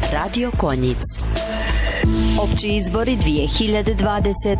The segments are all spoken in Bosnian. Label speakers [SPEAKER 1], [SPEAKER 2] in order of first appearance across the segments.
[SPEAKER 1] Radio Konjic. Opći izbori 2026.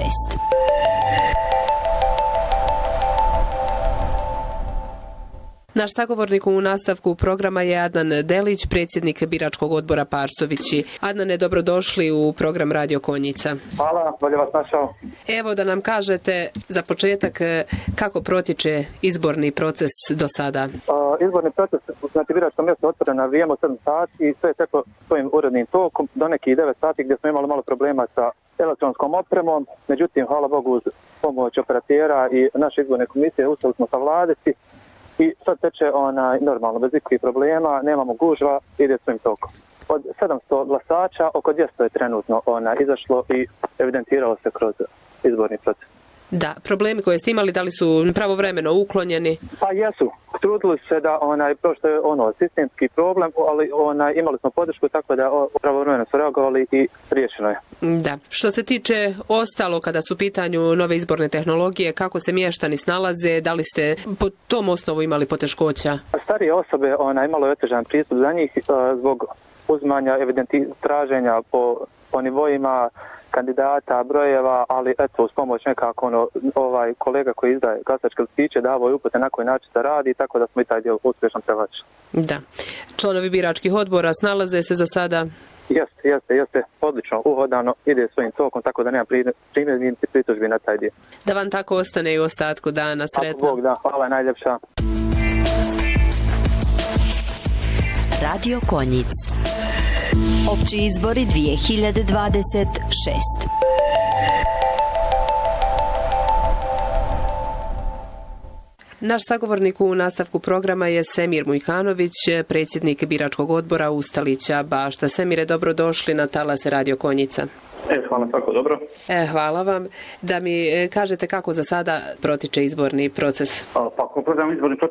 [SPEAKER 2] Naš sagovornik u nastavku programa je Adnan Delić, predsjednik biračkog odbora Parsovići. Adnane, dobrodošli u program Radio Konjica.
[SPEAKER 3] Hvala, bolje vas našao.
[SPEAKER 2] Evo da nam kažete za početak kako protiče izborni proces do sada.
[SPEAKER 3] Izborni proces, znači biračko mjesto otvoreno na vrijeme 7 sati i sve je teklo svojim urednim tokom do nekih 9 sati gdje smo imali malo problema sa elektronskom opremom. Međutim, hvala Bogu, uz pomoć operatera i naše izborne komisije uspjeli smo savladati i sad teče normalno, bez ikakvih problema, nemamo gužva, ide svojim tokom. Od 700 glasača, oko 200 je trenutno izašlo i evidentiralo se kroz izborni proces.
[SPEAKER 2] Da, problemi koje ste imali, da li su pravovremeno uklonjeni?
[SPEAKER 3] Pa jesu. Trudili se da, pošto je sistemski problem, ali imali smo podršku, tako da pravovremeno su reagovali i riješeno je.
[SPEAKER 2] Da. Što se tiče ostalo, kada su u pitanju nove izborne tehnologije, kako se mještani snalaze, da li ste po tom osnovu imali poteškoća?
[SPEAKER 3] Starije osobe imalo je otežan pristup za njih zbog uzimanja traženja po nivoima kandidata, brojeva, ali eto, uz pomoć nekako kolega koji izdaje glasačke listiće davao je upute na koji način se radi, tako da smo i taj dio uspješno prevlačili.
[SPEAKER 2] Da. Članovi biračkih odbora snalaze se za sada?
[SPEAKER 3] Jeste, odlično, uhodano, ide svojim tokom, tako da nema primjedbi i pritužbi na taj dio.
[SPEAKER 2] Da vam tako ostane i u ostatku dana, sretno.
[SPEAKER 3] Ako Bog da, hvala najljepša.
[SPEAKER 1] Radio Konjic. Opći izbori 2026.
[SPEAKER 2] Naš sagovornik u nastavku programa je Semir Mujkanović, predsjednik biračkog odbora Ustalića Bašta. Semire, dobrodošli na talase Radio Konjica.
[SPEAKER 3] Hvala, tako dobro.
[SPEAKER 2] Hvala vam. Da mi kažete kako za sada protiče izborni proces.
[SPEAKER 3] Pa, ako pogledamo izborni proces